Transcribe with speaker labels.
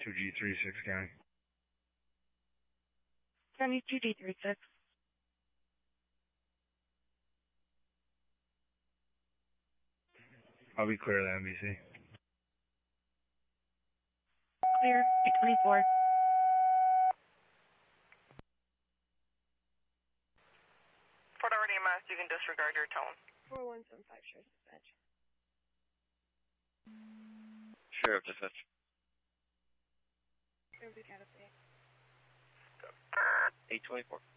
Speaker 1: 2G36 County.
Speaker 2: County 2D36.
Speaker 1: I'll be clear of the NBC.
Speaker 2: Clear, 824.
Speaker 3: Fort Howard EMS, you can disregard your tone.
Speaker 2: 4175 Sheriff Dispatch.
Speaker 4: Sheriff Dispatch.
Speaker 2: Sheriff Dispatch.
Speaker 4: 824.